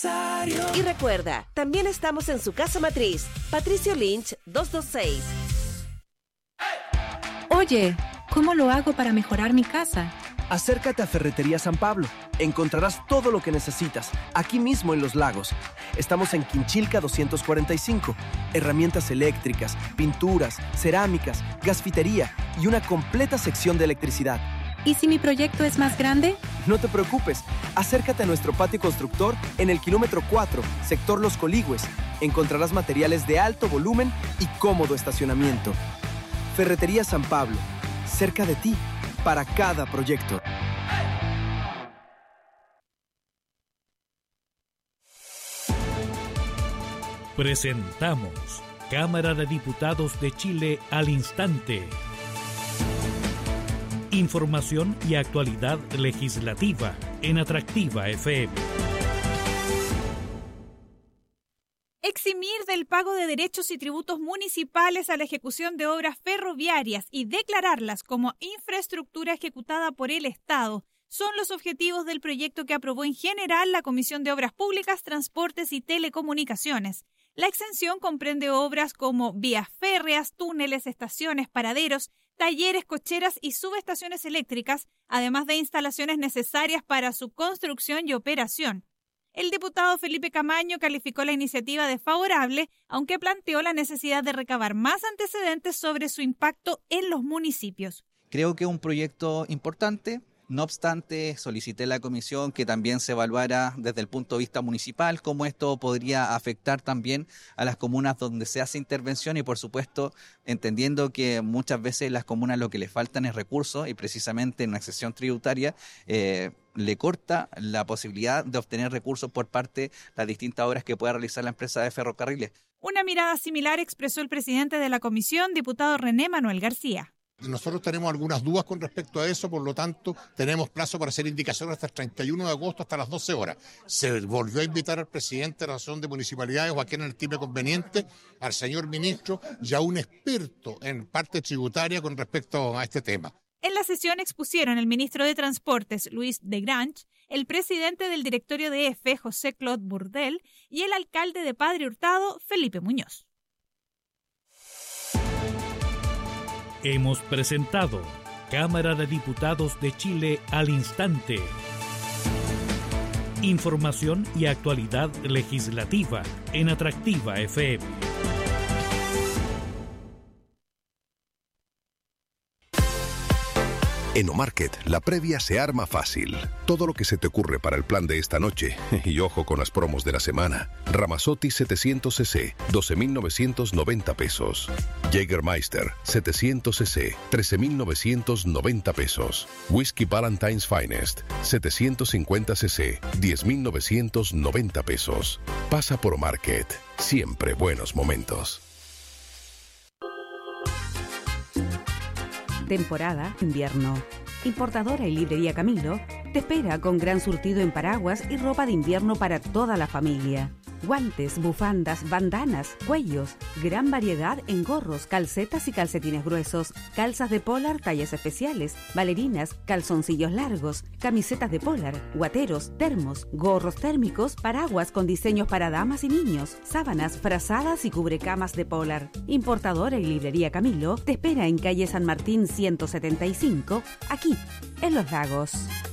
aniversario. Y recuerda, también estamos en su casa matriz, Patricio Lynch 226. Oye, ¿cómo lo hago para mejorar mi casa? Acércate a Ferretería San Pablo. Encontrarás todo lo que necesitas, aquí mismo en Los Lagos. Estamos en Quinchilca 245. Herramientas eléctricas, pinturas, cerámicas, gasfitería y una completa sección de electricidad. ¿Y si mi proyecto es más grande? No te preocupes. Acércate a nuestro patio constructor en el kilómetro 4, sector Los Coligües. Encontrarás materiales de alto volumen y cómodo estacionamiento. Ferretería San Pablo, cerca de ti, para cada proyecto. Presentamos Cámara de Diputados de Chile al instante. Información y actualidad legislativa en Atractiva FM. Eximir del pago de derechos y tributos municipales a la ejecución de obras ferroviarias y declararlas como infraestructura ejecutada por el Estado son los objetivos del proyecto que aprobó en general la Comisión de Obras Públicas, Transportes y Telecomunicaciones. La exención comprende obras como vías férreas, túneles, estaciones, paraderos, talleres, cocheras y subestaciones eléctricas, además de instalaciones necesarias para su construcción y operación. El diputado Felipe Camaño calificó la iniciativa de favorable, aunque planteó la necesidad de recabar más antecedentes sobre su impacto en los municipios. Creo que es un proyecto importante. No obstante, solicité a la comisión que también se evaluara desde el punto de vista municipal cómo esto podría afectar también a las comunas donde se hace intervención y, por supuesto, entendiendo que muchas veces las comunas lo que les faltan es recursos y precisamente en una accesión tributaria le corta la posibilidad de obtener recursos por parte de las distintas obras que pueda realizar la empresa de ferrocarriles. Una mirada similar expresó el presidente de la comisión, diputado René Manuel García. Nosotros tenemos algunas dudas con respecto a eso, por lo tanto, tenemos plazo para hacer indicaciones hasta el 31 de agosto, hasta las 12 horas. Se volvió a invitar al presidente de la Asociación de Municipalidades, o a quien estime conveniente, al señor ministro y a un experto en parte tributaria con respecto a este tema. En la sesión expusieron el ministro de Transportes, Luis de Grange, el presidente del directorio de EFE, José Claude Burdel, y el alcalde de Padre Hurtado, Felipe Muñoz. Hemos presentado Cámara de Diputados de Chile al instante. Información y actualidad legislativa en Atractiva FM. En Omarket, la previa se arma fácil. Todo lo que se te ocurre para el plan de esta noche. Y ojo con las promos de la semana. Ramazotti 700cc, 12.990 pesos. Jägermeister 700cc, 13.990 pesos. Whisky Valentine's Finest 750cc, 10.990 pesos. Pasa por Omarket. Siempre buenos momentos. Temporada invierno. Importadora y librería Camilo te espera con gran surtido en paraguas y ropa de invierno para toda la familia. Guantes, bufandas, bandanas, cuellos, gran variedad en gorros, calcetas y calcetines gruesos, calzas de polar tallas especiales, bailarinas, calzoncillos largos, camisetas de polar, guateros, termos, gorros térmicos, paraguas con diseños para damas y niños, sábanas, frazadas y cubrecamas de polar. Importadora y librería Camilo te espera en calle San Martín 175, aquí, en Los Lagos.